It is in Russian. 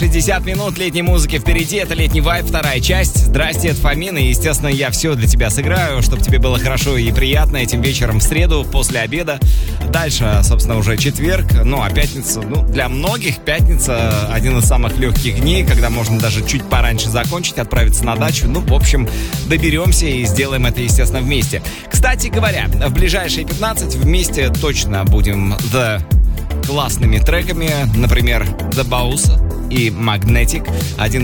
60 минут летней музыки впереди. Это «Летний вайб», вторая часть. Здрасте, это Фомин. И, естественно, я все для тебя сыграю, чтобы тебе было хорошо и приятно этим вечером в среду после обеда. Дальше, собственно, уже четверг. Ну, а пятница, для многих пятница один из самых легких дней, когда можно даже чуть пораньше закончить, отправиться на дачу. В общем, доберемся и сделаем это, естественно, вместе. Кстати говоря, в ближайшие 15 вместе точно будем классными треками. Например, The Boss и Magnetic. Один